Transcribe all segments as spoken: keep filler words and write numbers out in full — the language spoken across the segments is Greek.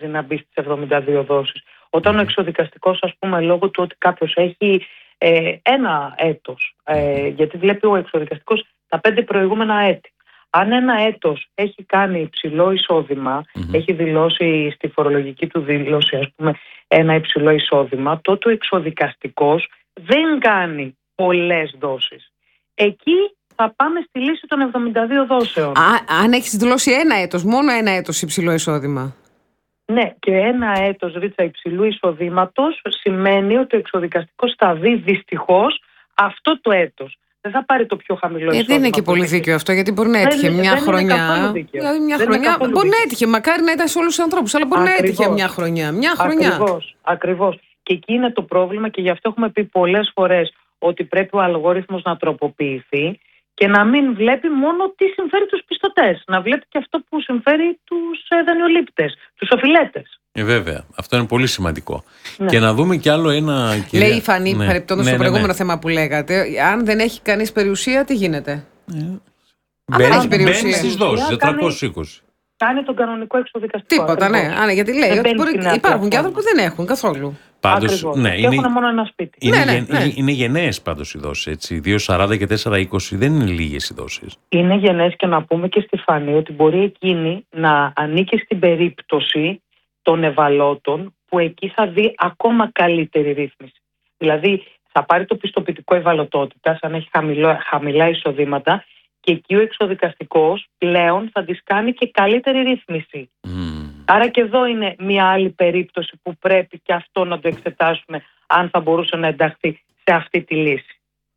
να μπει στις εβδομήντα δύο δόσεις. Όταν ο εξωδικαστικός, ας πούμε, λόγω του ότι κάποιος έχει ε, ένα έτος, ε, γιατί βλέπει ο εξωδικαστικός τα πέντε προηγούμενα έτη. Αν ένα έτος έχει κάνει υψηλό εισόδημα, mm-hmm. έχει δηλώσει στη φορολογική του δήλωση, ας πούμε, ένα υψηλό εισόδημα, τότε ο εξωδικαστικός δεν κάνει πολλές δόσεις. Εκεί θα πάμε στη λύση των εβδομήντα δύο δόσεων. Α, αν έχεις δηλώσει ένα έτος, μόνο ένα έτος υψηλό εισόδημα. Ναι, και ένα έτος, Ρίτσα, υψηλού εισοδήματος σημαίνει ότι ο εξωδικαστικός θα δει δυστυχώς αυτό το έτος. Δεν θα πάρει το πιο χαμηλό εισόδημα. Ε, δεν είναι και πολύ δίκαιο αυτό, γιατί μπορεί να έτυχε δεν, μια δεν χρονιά. Δηλαδή μια δεν χρονιά μπορεί να έτυχε, μακάρι να ήταν σε όλους τους ανθρώπους, αλλά μπορεί Ακριβώς. να έτυχε μια χρονιά. Μια χρονιά. Ακριβώς, ακριβώς. Και εκεί είναι το πρόβλημα και γι' αυτό έχουμε πει πολλές φορές ότι πρέπει ο αλγόριθμος να τροποποιηθεί και να μην βλέπει μόνο τι συμφέρει τους πιστωτές. Να βλέπει και αυτό που συμφέρει τους ε, δανειολήπτες, τους οφειλέτες. Ε, βέβαια. Αυτό είναι πολύ σημαντικό. Ναι. Και να δούμε κι άλλο ένα. Κυρία... Λέει η Φανή, ναι. παρεπτόντως ναι, στο ναι, προηγούμενο ναι. θέμα που λέγατε, αν δεν έχει κανείς περιουσία, τι γίνεται. Ε, αν μπαίνει, δεν έχει περιουσία. Μπαίνει στις δόσεις, Κάνει- τετρακόσιες είκοσι. Κάνει τον κανονικό εξωδικαστικό. Τίποτα, ναι. ακριβώς. Α, ναι. Γιατί λέει Δεν ότι μπαίνει μπορεί, στην νέα υπάρχουν και άνθρωποι πλατφόρμα. που δεν έχουν καθόλου. Πάντως, Ακριβώς. ναι, Και είναι, έχουν μόνο ένα σπίτι. είναι, Ναι, ναι, γεν- ναι. είναι γενναίες πάντως οι δόσεις, έτσι. δύο σαράντα και τέσσερα είκοσι δεν είναι λίγες οι δόσεις. Είναι γενναίες και να πούμε και στη Φανή ότι μπορεί εκείνη να ανήκει στην περίπτωση των ευαλώτων που εκεί θα δει ακόμα καλύτερη ρύθμιση. Δηλαδή θα πάρει το πιστοποιητικό ευαλωτότητας αν έχει χαμηλό, χαμηλά εισοδήματα και εκεί ο εξωδικαστικός πλέον θα της κάνει και καλύτερη ρύθμιση. Mm. Άρα και εδώ είναι μια άλλη περίπτωση που πρέπει και αυτό να το εξετάσουμε αν θα μπορούσε να ενταχθεί σε αυτή τη λύση.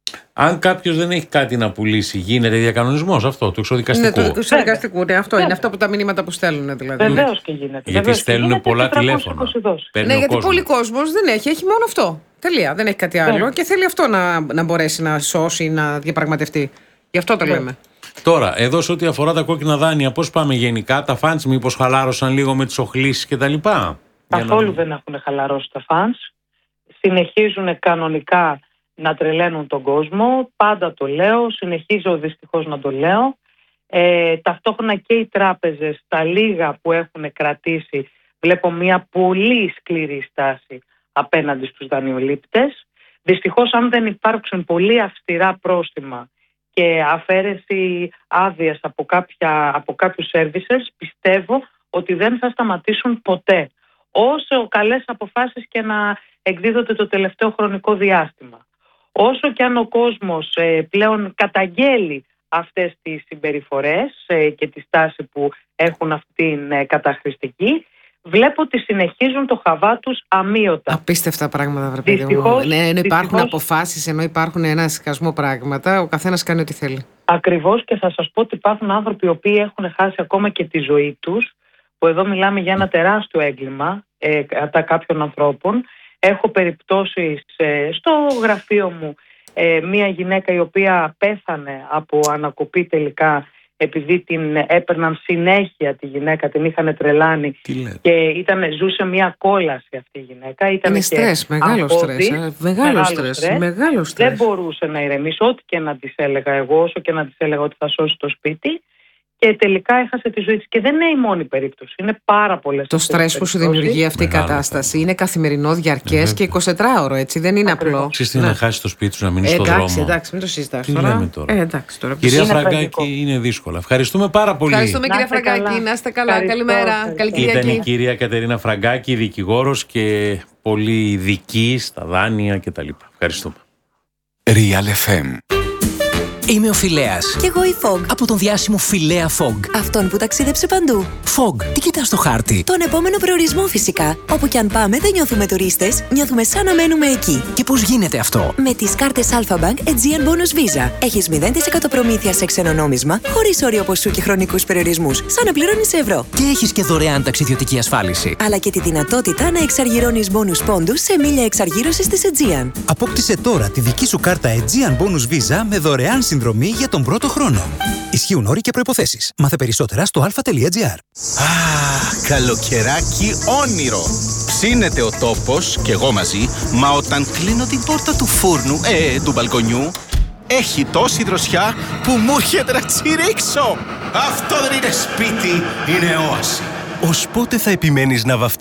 Αν κάποιος δεν έχει κάτι να πουλήσει, γίνεται διακανονισμός αυτό του εξωδικαστικού. Ναι, του εξωδικαστικού. Ναι, αυτό Βέβαια. είναι αυτό που τα μηνύματα που στέλνουν δηλαδή. Βεβαίως και γίνεται. Γιατί Βεβαίως και στέλνουν γίνεται πολλά τετρακόσιες τηλέφωνα. είκοσι δόσεις. Παίρνει Ναι, ο γιατί κόσμος. πολλοί κόσμος δεν έχει, έχει μόνο αυτό. Τελεία. Δεν έχει κάτι άλλο Ναι. και θέλει αυτό να, να μπορέσει να σώσει, να διαπραγματευτεί. Γι' αυτό το Ναι. λέμε. Τώρα, εδώ σε ό,τι αφορά τα κόκκινα δάνεια, πώς πάμε γενικά, τα φαντς μήπως χαλάρωσαν λίγο με τις οχλήσεις κτλ. Καθόλου δεν έχουν χαλαρώσει τα φανς. Συνεχίζουν κανονικά να τρελαίνουν τον κόσμο. Πάντα το λέω, συνεχίζω δυστυχώς να το λέω. Ε, ταυτόχρονα και οι τράπεζες, τα λίγα που έχουν κρατήσει, βλέπω μια πολύ σκληρή στάση απέναντι στους δανειολήπτες. Δυστυχώς αν δεν υπάρξουν πολύ αυστηρά πρόστιμα και αφαίρεση άδειας από, κάποια, από κάποιους services, πιστεύω ότι δεν θα σταματήσουν ποτέ. Όσο καλές αποφάσεις και να εκδίδονται το τελευταίο χρονικό διάστημα. Όσο και αν ο κόσμος ε, πλέον καταγγέλει αυτές τις συμπεριφορές ε, και τη στάση που έχουν αυτή την ε, καταχρηστική, βλέπω ότι συνεχίζουν το χαβά τους αμείωτα. Απίστευτα πράγματα, βρε παιδί μου. Δυστυχώς, Ναι, ενώ υπάρχουν δυστυχώς. αποφάσεις, ενώ υπάρχουν ένα σκασμό πράγματα, ο καθένας κάνει ό,τι θέλει. Ακριβώς, και θα σας πω ότι υπάρχουν άνθρωποι οι οποίοι έχουν χάσει ακόμα και τη ζωή τους, που εδώ μιλάμε για ένα τεράστιο έγκλημα ε, κατά κάποιων ανθρώπων. Έχω περιπτώσεις ε, στο γραφείο μου ε, μία γυναίκα η οποία πέθανε από ανακοπή τελικά, επειδή την έπαιρναν συνέχεια τη γυναίκα, την είχαν τρελάνει και ήταν, ζούσε μια κόλαση αυτή η γυναίκα. Ήταν είναι και στρες, μεγάλο στρες, ε, μεγάλο στρες, μεγάλο στρες. Δεν μπορούσε να ηρεμήσει, ό,τι και να της έλεγα εγώ, όσο και να της έλεγα ότι θα σώσει το σπίτι. Και τελικά έχασε τη ζωή της. Και δεν είναι η μόνη περίπτωση. Είναι πάρα πολλές. Το στρες που σου δημιουργεί αυτή η Μεγάλο κατάσταση θέμα. είναι καθημερινό, διαρκές Ε, και εικοσιτετράωρο, έτσι. Δεν είναι Ακριβώς. απλό. Ξέρεις τι, Ναι. να χάσει το σπίτι σου, να μείνει Ε, στον εντάξει, δρόμο. εντάξει, μην το συζητάς Τι τώρα. λέμε τώρα. Ε, εντάξει, τώρα. Κυρία Είναι Φραγκάκη, τραγικό. είναι δύσκολα. Ευχαριστούμε πάρα πολύ. Ευχαριστούμε, Να κυρία είστε Φραγκάκη. καλά. Να είστε καλά. Ευχαριστώ, Καλημέρα. ευχαριστώ. Καλή Ήταν η Κυριακή. κυρία Κατερίνα Φραγκάκη, δικηγόρος και πολύ ειδική στα δάνεια κτλ. Ευχαριστούμε. Real εφ εμ. Είμαι ο Φιλέας. Κι εγώ η Fog. Από τον διάσημο Φιλέα Fog. Αυτόν που ταξίδεψε παντού. Fog, τι κοιτάς στο χάρτη. Τον επόμενο προορισμό φυσικά. Όπου κι αν πάμε δεν νιώθουμε τουρίστες, νιώθουμε σαν να μένουμε εκεί. Και πώς γίνεται αυτό. Με τις κάρτες Alpha Bank Aegean Bonus Visa. Έχεις μηδέν τοις εκατό προμήθεια σε ξένο νόμισμα, χωρίς όριο ποσού και χρονικούς περιορισμούς, σαν να πληρώνεις σε ευρώ. Και έχεις και δωρεάν ταξιδιωτική ασφάλιση. Αλλά και τη δυνατότητα να εξαργυρώνεις bonus πόντους σε μίλια εξαργύρωσης της Aegean. Απόκτησε τώρα τη δική σου κάρτα Aegean Bonus Visa με δωρεάν συνδρομή για τον πρώτο χρόνο. Ισχύουν όροι και προϋποθέσεις. Μάθε περισσότερα στο αλφα.gr. Αχ, καλοκαιράκι όνειρο. Ψήνεται ο τόπος και εγώ μαζί, μα όταν κλείνω την πόρτα του φούρνου, ε, του μπαλκονιού, έχει τόση δροσιά που μου έρχεται να τσιρίξω. Αυτό δεν είναι σπίτι, είναι όαση. Ως πότε θα επιμένεις να βαφτίσεις